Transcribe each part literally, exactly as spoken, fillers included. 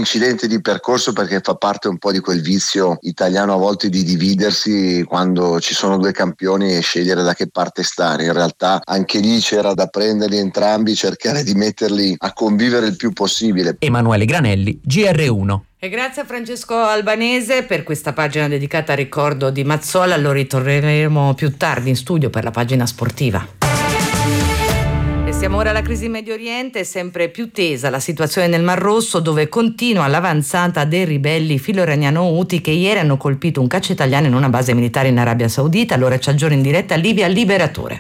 incidente di percorso, perché fa parte un po' di quel vizio italiano a volte di dividersi quando ci sono due campioni e scegliere da che parte stare. In realtà anche lì c'era da prenderli entrambi, cercare di metterli a convivere il più possibile. Emanuele Granelli, G R uno. E grazie a Francesco Albanese per questa pagina dedicata al ricordo di Mazzola. Lo ritorneremo più tardi in studio per la pagina sportiva. E siamo ora alla crisi in Medio Oriente, sempre più tesa la situazione nel Mar Rosso, dove continua l'avanzata dei ribelli filo-iraniano Houthi, che ieri hanno colpito un caccia italiano in una base militare in Arabia Saudita. Allora ci aggiorna in diretta Livia Liberatore.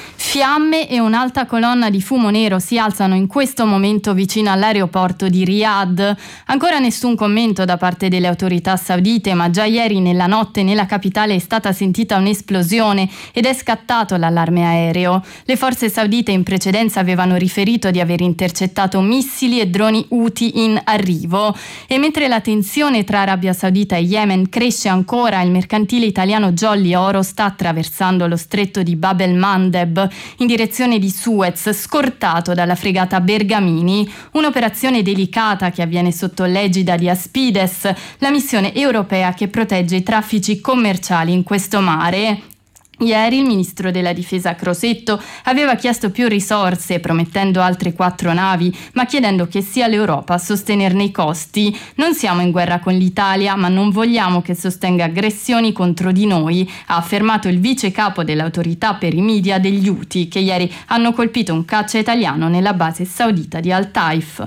Fiamme e un'alta colonna di fumo nero si alzano in questo momento vicino all'aeroporto di Riyadh. Ancora nessun commento da parte delle autorità saudite, ma già ieri nella notte nella capitale è stata sentita un'esplosione ed è scattato l'allarme aereo. Le forze saudite in precedenza avevano riferito di aver intercettato missili e droni Houthi in arrivo. E mentre la tensione tra Arabia Saudita e Yemen cresce ancora, il mercantile italiano Jolly Oro sta attraversando lo stretto di Bab el-Mandeb in direzione di Suez, scortato dalla fregata Bergamini, un'operazione delicata che avviene sotto l'egida di Aspides, la missione europea che protegge i traffici commerciali in questo mare. Ieri il ministro della difesa Crosetto aveva chiesto più risorse, promettendo altre quattro navi, ma chiedendo che sia l'Europa a sostenerne i costi. Non siamo in guerra con l'Italia, ma non vogliamo che sostenga aggressioni contro di noi, ha affermato il vice capo dell'autorità per i media degli Houthi, che ieri hanno colpito un caccia italiano nella base saudita di Al-Taif.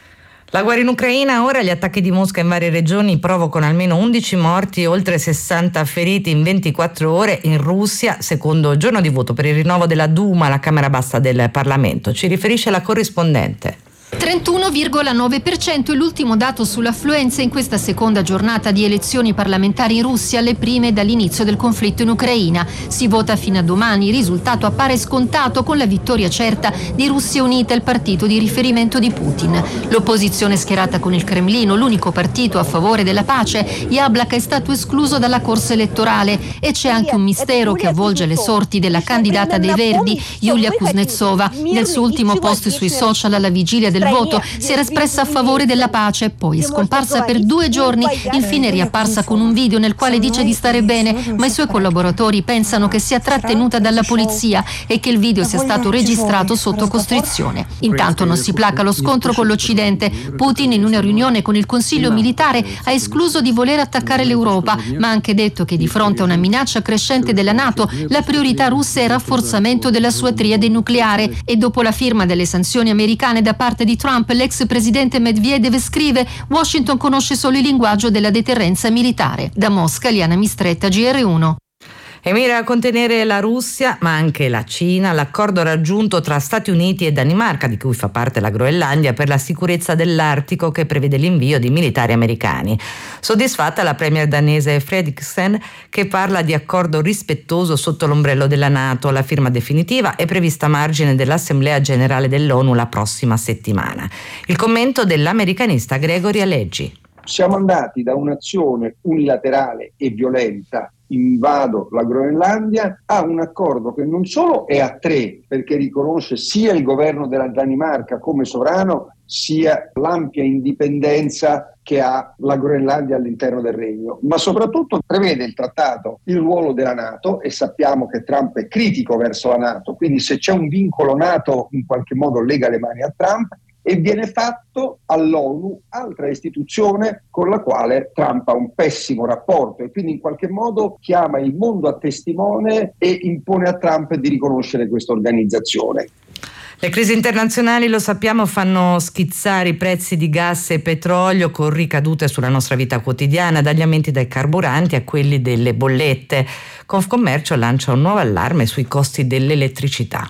La guerra in Ucraina, ora gli attacchi di Mosca in varie regioni provocano almeno undici morti e oltre sessanta feriti in ventiquattro ore in Russia, secondo giorno di voto per il rinnovo della Duma, la Camera Bassa del Parlamento. Ci riferisce la corrispondente. trentuno virgola nove per cento è l'ultimo dato sull'affluenza in questa seconda giornata di elezioni parlamentari in Russia, le prime dall'inizio del conflitto in Ucraina. Si vota fino a domani, il risultato appare scontato con la vittoria certa di Russia Unita, il partito di riferimento di Putin. L'opposizione schierata con il Cremlino, l'unico partito a favore della pace, Yablak, è stato escluso dalla corsa elettorale e c'è anche un mistero che avvolge le sorti della candidata dei Verdi, Yulia Kuznetsova. Nel suo ultimo post sui social alla vigilia del voto si era espressa a favore della pace, poi è scomparsa per due giorni, infine è riapparsa con un video nel quale dice di stare bene, ma i suoi collaboratori pensano che sia trattenuta dalla polizia e che il video sia stato registrato sotto costrizione. Intanto non si placa lo scontro con l'Occidente. Putin, in una riunione con il Consiglio militare, ha escluso di voler attaccare l'Europa, ma ha anche detto che di fronte a una minaccia crescente della NATO, la priorità russa è il rafforzamento della sua triade nucleare. E dopo la firma delle sanzioni americane da parte di Trump, l'ex presidente Medvedev scrive: Washington conosce solo il linguaggio della deterrenza militare. Da Mosca, Liana Mistretta, G R uno. E mira a contenere la Russia, ma anche la Cina, l'accordo raggiunto tra Stati Uniti e Danimarca, di cui fa parte la Groenlandia, per la sicurezza dell'Artico, che prevede l'invio di militari americani. Soddisfatta la premier danese Frederiksen, che parla di accordo rispettoso sotto l'ombrello della NATO. La firma definitiva è prevista a margine dell'Assemblea Generale dell'ONU la prossima settimana. Il commento dell'americanista Gregory Aleggi. Siamo andati da un'azione unilaterale e violenta, invado la Groenlandia, a un accordo che non solo è a tre, perché riconosce sia il governo della Danimarca come sovrano, sia l'ampia indipendenza che ha la Groenlandia all'interno del regno, ma soprattutto prevede il trattato il ruolo della NATO, e sappiamo che Trump è critico verso la NATO, quindi se c'è un vincolo NATO in qualche modo lega le mani a Trump, e viene fatto all'ONU, altra istituzione con la quale Trump ha un pessimo rapporto, e quindi in qualche modo chiama il mondo a testimone e impone a Trump di riconoscere questa organizzazione. Le crisi internazionali, lo sappiamo, fanno schizzare i prezzi di gas e petrolio, con ricadute sulla nostra vita quotidiana, dagli aumenti dei carburanti a quelli delle bollette. Confcommercio lancia un nuovo allarme sui costi dell'elettricità.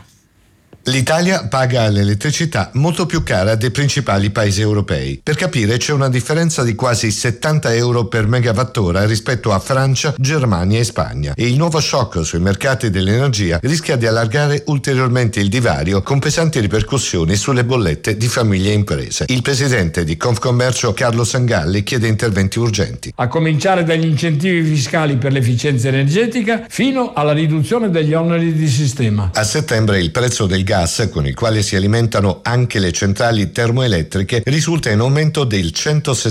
L'Italia paga l'elettricità molto più cara dei principali paesi europei. Per capire, c'è una differenza di quasi settanta euro per megawattora rispetto a Francia, Germania e Spagna, e il nuovo shock sui mercati dell'energia rischia di allargare ulteriormente il divario, con pesanti ripercussioni sulle bollette di famiglie e imprese. Il presidente di Confcommercio, Carlo Sangalli, chiede interventi urgenti. A cominciare dagli incentivi fiscali per l'efficienza energetica fino alla riduzione degli oneri di sistema. A settembre il prezzo del gas, con il quale si alimentano anche le centrali termoelettriche, risulta in aumento del centosessanta